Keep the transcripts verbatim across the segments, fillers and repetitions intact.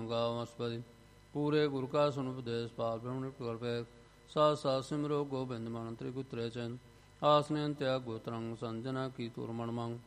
ਗੁਣ ਗਾਵ ਅਸਪਦੀ ਪੂਰੇ ਗੁਰ ਕਾ ਸੁਨ ਉਪਦੇਸ਼ ਪਾਲ ਬ੍ਰਹਮ ਕਲਪੇ ਸਾਥ ਸਾਥ ਸਿਮਰੋ ਗੋਬਿੰਦ ਮਨ ਤ੍ਰਿਗੁਤਰੇ ਚੈਨ ਆਸਨੇ ਤਿਆਗ ਗੋਤਰੰਗ ਸੰਜਨਾ ਕੀ ਤੁਰ ਮਨ ਮੰਗ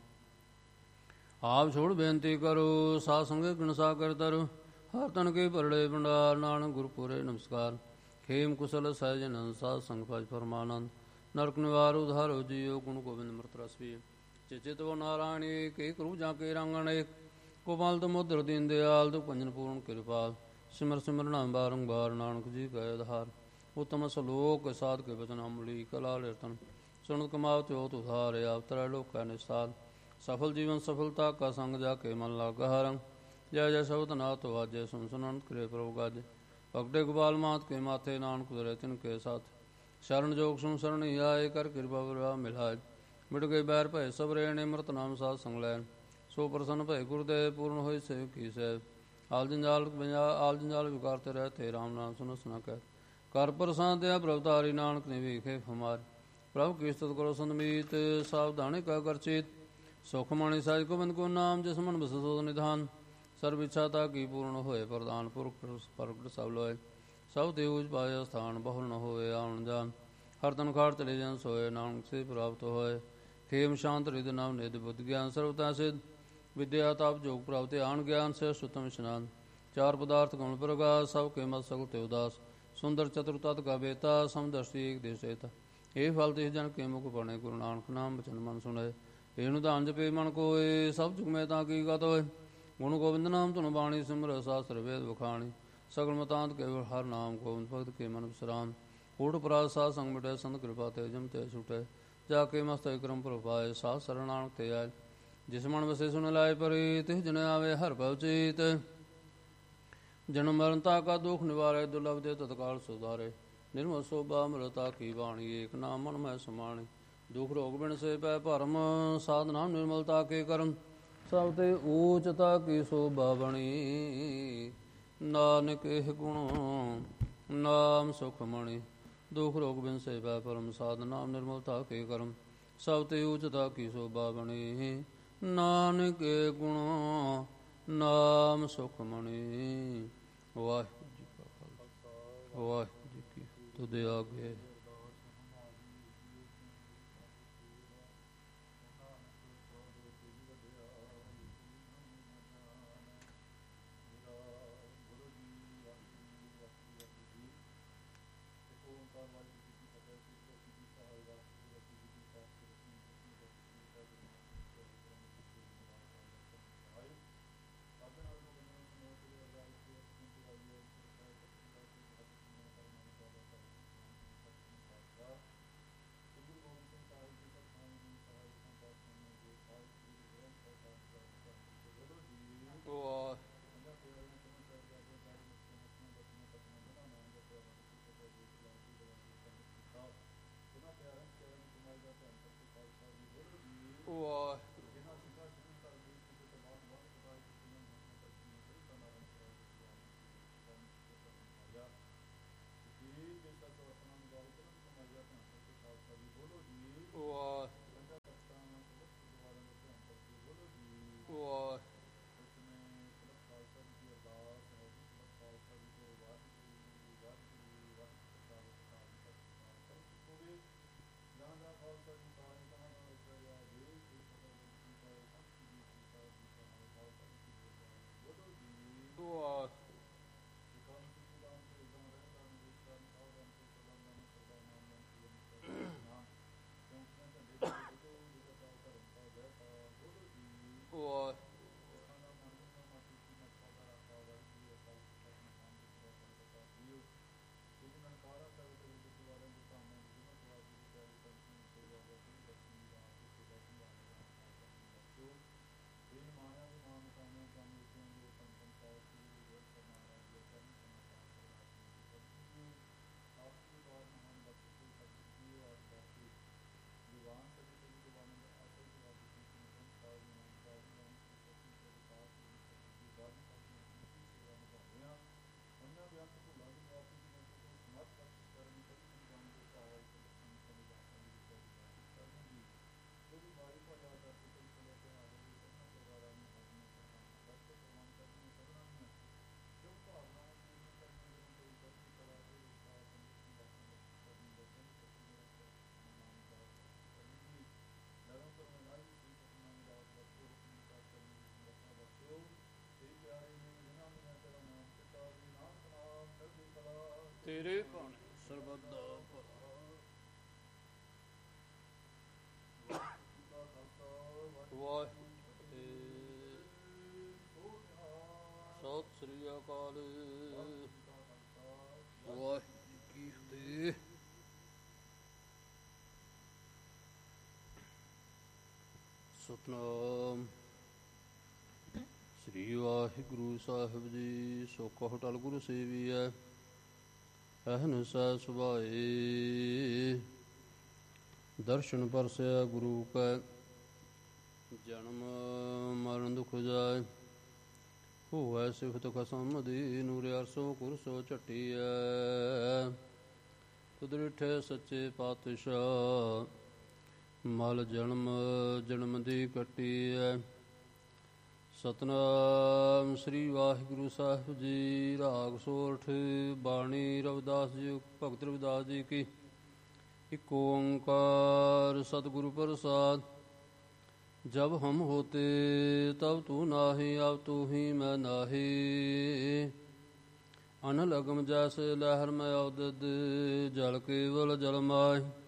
ਆਪ ਛੋੜ ਬੇਨਤੀ ਕਰੋ ਸਾਧ ਸੰਗੇ ਗੁਣ ਸਾਗਰ ਤਰੁ ਹਰ ਤਨ ਕੇ ਪਰੜੇ ਭੰਡਾਰ ਨਾਨਕ ਗੁਰਪੁਰੇ ਨਮਸਕਾਰ ਖੇਮ ਕੁਸਲ ਸਹਿਜਨ ਸਾਧ ਸੰਗ ਭਜ ਪਰਮਾਨੰਦ ਨਰਕ ਨਿਵਾਰ ਉਧਾਰੋ ਜੀਓ ਗੁਣ ਗੋਬਿੰਦ ਮ੍ਰਿਤ ਰਸ ਪੀਏ ਚਿਚਿਤ ਵੋ ਨਾਰਾਇਣ ਏਕ ਏਕ ਰੂਪ ਜਾਂ ਕੇ ਰੰਗਣ ਏਕ ਗੋਪਾਲ ਤਮੁਦਰ ਦੀਨ ਦਿਆਲ ਦੁਖ ਭੰਜਨ ਪੂਰਨ ਕਿਰਪਾਲ ਸਿਮਰ ਸਿਮਰ ਨਾਮ ਬਾਰੰਬਾਰ ਨਾਨਕ ਜੀ ਕੈ ਆਧਾਰ ਉਤਮ ਸਲੋਕ ਸਾਧ ਕੇ ਬਚਨ ਅਮਲੀ ਕਲਾ ਲਿਰਤਨ ਸੁਣਤ ਕਮਾਵ ਤਿਓ ਤੁਧਾਰ ਆਪ ਤਰੈ ਲੋਕੈ ਨਿਸਾਦ ਸਫਲ ਜੀਵਨ ਸਫਲਤਾ ਕਾ ਸੰਗ ਜਾ ਕੇ ਮਨ ਲਾਗਾ ਰੰਗ ਜੈ ਜੈ ਸਬਦ ਨਾਥ ਵਾਜੇ ਸੁਨ ਸੁਨੰਤ ਕਰੇ ਪ੍ਰਭ ਗਾਜੇ ਭਗਤੇ ਗੋਪਾਲ ਮਾਤ ਕੇ ਮਾਥੇ ਨਾਨਕ ਕੁਦਰੇ ਤਿਨ ਕੇ ਸਾਥ ਸ਼ਰਨ ਜੋਗ ਸੁਨ ਸਰਣੀ ਆਏ ਕਰ ਕਿਰਪਾ ਬਰਾ ਮਿਲਾਏ ਮਿਟ ਗਏ ਬੈਰ ਭੈ ਸਭ ਰੇਣੇ ਅੰਮ੍ਰਿਤ ਨਾਮ ਸਾਧ ਸੰਗ ਲੈਣ ਸੋ ਪ੍ਰਸੰਨ ਭੈ ਗੁਰਦੇਵ ਪੂਰਨ ਹੋਏ ਸੇਵ ਕੀ ਸਹਿਬ ਆਲ ਜੰਜਾਲ ਆਲ ਜੰਜਾਲ ਵਿਕਾਰ ਤੇ ਰਹਤੇ ਰਾਮ ਨਾਮ ਸੁਨੋ ਸੁਨਾ ਕਹਿ ਕਰ ਪ੍ਰਸਾਦਿਆ ਪ੍ਰਭ ਧਾਰੀ ਨਾਨਕ ਨੇ ਵੇਖੇ ਹਮਾਰ ਪ੍ਰਭ ਕੀ ਸਤਿ ਕਰੋ ਸੰਤਮੀਤ ਸਾਵਧਾਨੇ ਕਾ ਕਰਚਿਤ ਸੁਖ ਮਾਣੀ ਸਾਜ ਗੋਬਿੰਦ ਕੋ ਨਾਮ ਜਿਸ ਮਨ ਬਸ ਸੋ ਨਿਧਾਨ ਸਰਬ ਇੱਛਾ ਤਾ ਕੀ ਪੂਰਨ ਹੋਏ ਪ੍ਰਦਾਨ ਪੁਰਖ ਪ੍ਰਗਟ ਸਭ ਲੋਏ ਸਭ ਦੇਉਜ ਪਾਇਆ ਸਥਾਨ ਬਹੁਲ ਨ ਹੋਏ ਆਉਣ ਜਾਨ ਹਰ ਤਨ ਖਾੜ ਚਲੇ ਜਾਨ ਸੋਏ ਨਾਨਕ ਸੇ ਪ੍ਰਾਪਤ ਹੋਏ ਖੇਮ ਸ਼ਾਂਤ ਰਿਦ ਨਾਮ ਨਿਧ ਬੁੱਧ ਗਿਆਨ ਸਰਵਤਾ ਸਿਧ ਵਿਦਿਆ ਤਾਪ ਜੋਗ ਪ੍ਰਾਪਤ ਆਣ ਗਿਆਨ ਸੇ ਸੁਤਮ ਇਸ਼ਨਾਨ ਚਾਰ ਪਦਾਰਥ ਗੁਣ ਪ੍ਰਗਾਸ ਸਭ ਕੇ ਮਤ ਸਗਲ ਤੇ ਉਦਾਸ ਸੁੰਦਰ ਚਤੁਰ ਤਤ ਕਾ ਬੇਤਾ ਸਮਦਰਸ਼ੀ ਏਕ ਦੇਸੇਤਾ ਇਹ ਫਲ ਤੇ ਜਨ ਕੇ ਮੁਖ ਬਣੇ ਗੁਰੂ ਨਾਨਕ ਨਾਮ ਬਚਨ ਮਨ ਸੁਣੇ ਇਹਨੂੰ ਤਾਂ ਅੰਜ ਪੇ ਮਨ ਕੋਏ ਸਭ ਜੁਗ ਮੈਂ ਤਾਂ ਕੀ ਗਤ ਹੋਏ ਗੁਣ ਗੋਬਿੰਦ ਨਾਮ ਧੁਨ ਬਾਣੀ ਸਿਮਰ ਸਾਸਤਰ ਵੇਦ ਵਖਾਣੀ ਸਗਲ ਮਤਾਂਤ ਕੇਵਲ ਹਰ ਨਾਮ ਗੋਬਿੰਦ ਭਗਤ ਕੇ ਮਨ ਵਿਸਰਾਮ ਊਟ ਪ੍ਰਾਸ ਸਾਧ ਸੰਗ ਮਿਟੇ ਸੰਤ ਕਿਰਪਾ ਤੇ ਜਮ ਤੇ ਛੁਟੇ ਜਾ ਕੇ ਮਸਤਕ ਕਰਮ ਪ੍ਰਭਾਏ ਸਾਧ ਸਰਣ ਨਾਨਕ ਤੇ ਆਏ ਜਿਸ ਮਨ ਵਸੇ ਸੁਨ ਲਾਏ ਪਰੀ ਤਿਸ ਜਨ ਆਵੇ ਹਰ ਭਵ ਚੀਤ ਜਨਮ ਮਰਨਤਾ ਕਾ ਦੁਖ ਨਿਵਾਰੇ ਦੁਰਲਭ ਦੇ ਤਤਕਾਲ ਸੁਧਾਰੇ ਨਿਰਮਲ ਸੋਭਾ ਅਮਰਤਾ ਕੀ ਬਾਣੀ ਏਕ ਨਾਮ ਮਨ ਮੈਂ ਸਮਾਣੀ ਦੁਖ ਰੋਗ ਬਿਨ ਸੇ ਪੈ ਭਰਮ ਸਾਧ ਨਾਮ ਨਿਰਮਲਤਾ ਕੇ ਕਰਮ ਸਭ ਤੇ ਊਚਤਾ ਕੀ ਸੋਭਾ ਬਣੀ ਨਾਨਕ ਇਹ ਗੁਣ ਨਾਮ ਸੁਖ ਮਣੀ ਦੁਖ ਰੋਗ ਬਿਨ ਸੇ ਪੈ ਭਰਮ ਸਾਧ ਨਾਮ ਨਿਰਮਲਤਾ ਕੇ ਕਰਮ ਸਭ ਤੇ ਊਚਤਾ ਕੀ ਸੋਭਾ ਬਣੀ ਨਾਨਕ ਇਹ ਗੁਣ ਨਾਮ ਸੁਖ ਮਣੀ ਵਾਹਿਗੁਰੂ ਜੀ ਕਾ ਖਾਲਸਾ ਵਾਹਿਗੁਰੂ ਜੀ ਕੀ ਤੁਧ ਆਗੇ ਸ੍ਰੀ ਅਕਾਲ। ਵਾਹਿਗੁਰੂ ਜੀ ਕੀ ਫਤਿਹ। ਸਤਨਾਮ ਸ੍ਰੀ ਵਾਹਿਗੁਰੂ ਸਾਹਿਬ ਜੀ। ਸੋ ਕਹੁ ਟਲ ਗੁਰੂ ਸੇਵੀਐ, ਅਹਨਿਸੈ ਸੁਭਾਏ। ਦਰਸ਼ਨ ਪਰਸੈ ਗੁਰੂ ਕੈ, ਜਨਮ ਮਰਨ ਦੁਖ ਜਾਇ। ਹੋਵੈ ਸਿਫਤ ਖਸਮ ਦੀ, ਨੂਰ ਅਰਸੋ ਕੁਰਸੋ ਝਟੀਐ। ਤੁਧ ਡਿਠੇ ਸੱਚੇ ਪਾਤਸ਼ਾਹ, ਮਲ ਜਨਮ ਜਨਮ ਦੀ ਕੱਟੀਐ। ਸਤਨਾਮ ਸ੍ਰੀ ਵਾਹਿਗੁਰੂ ਸਾਹਿਬ ਜੀ। ਰਾਗ ਸੋਰਠ। ਬਾਣੀ ਰਵਿਦਾਸ ਜੀ, ਭਗਤ ਰਵਿਦਾਸ ਜੀ ਕੀ। ਇਕ ਓੰਕਾਰ ਸਤਿਗੁਰੂ ਪ੍ਰਸਾਦ। ਜਬ ਹਮ ਹੋਤੇ ਤਬ ਤੂ ਨਾਹੀ, ਅਬ ਤੂ ਹੀ ਮੈਂ ਨਾਹੀ। ਅਨਲ ਅਗਮ ਜੈਸੇ ਲਹਿਰ ਮੈਂ ਅਵਦਦ, ਜਲ ਕੇਵਲ ਜਲ ਮਾਹਿ।